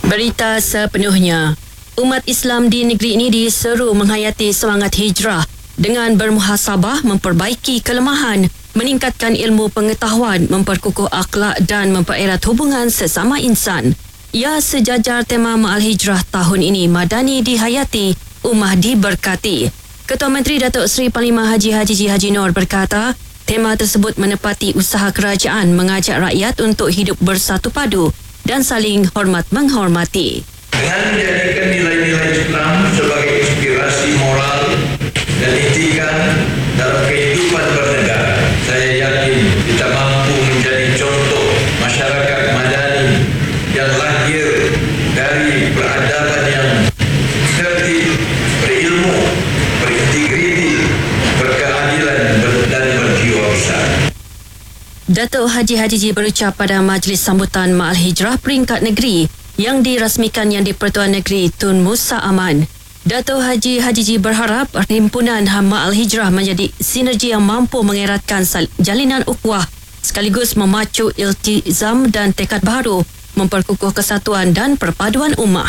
Berita sepenuhnya. Umat Islam di negeri ini diseru menghayati semangat hijrah dengan bermuhasabah, memperbaiki kelemahan, meningkatkan ilmu pengetahuan, memperkukuh akhlak dan mempererat hubungan sesama insan. Ya, sejajar tema Ma'al Hijrah tahun ini, madani dihayati, ummah diberkati. Ketua Menteri Datuk Seri Panglima Haji Haji Noor berkata, tema tersebut menepati usaha kerajaan mengajak rakyat untuk hidup bersatu padu dan saling hormat menghormati. Dengan menjadikan nilai-nilai Islam sebagai inspirasi moral dan etikan dalam kehidupan bernegara, saya yakin kita mampu menjadi contoh masyarakat madani yang lahir dari peradaban yang tertib, berilmu, berintegriti, berkeadilan dan berjiwa besar. Datuk Haji berucap pada majlis sambutan Ma'al Hijrah peringkat negeri yang dirasmikan Yang di-Pertuan Negeri Tun Musa Aman. Datuk Haji berharap himpunan Ma'al Hijrah menjadi sinergi yang mampu mengeratkan jalinan ukhuwah sekaligus memacu iltizam dan tekad baru, memperkukuh kesatuan dan perpaduan ummah.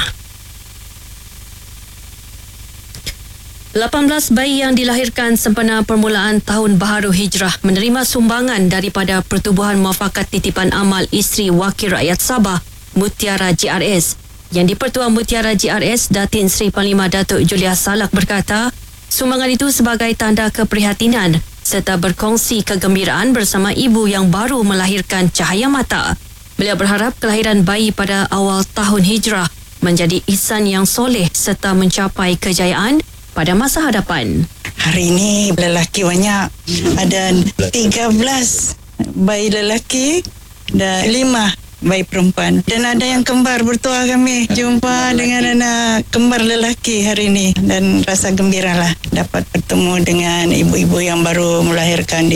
18 bayi yang dilahirkan sempena permulaan Tahun Baharu Hijrah menerima sumbangan daripada Pertubuhan Muafakat Titipan Amal Isteri Wakil Rakyat Sabah, Mutiara GRS. Yang di-Pertuan Mutiara GRS, Datin Seri Panglima Datuk Julia Salak berkata, sumbangan itu sebagai tanda keprihatinan serta berkongsi kegembiraan bersama ibu yang baru melahirkan cahaya mata. Beliau berharap kelahiran bayi pada awal tahun hijrah menjadi ihsan yang soleh serta mencapai kejayaan pada masa hadapan. Hari ini lelaki banyak. Ada 13 bayi lelaki dan 5 bayi perempuan. Dan ada yang kembar bertuah kami. Jumpa dengan anak kembar lelaki hari ini. Dan rasa gembiralah dapat bertemu dengan ibu-ibu yang baru melahirkan.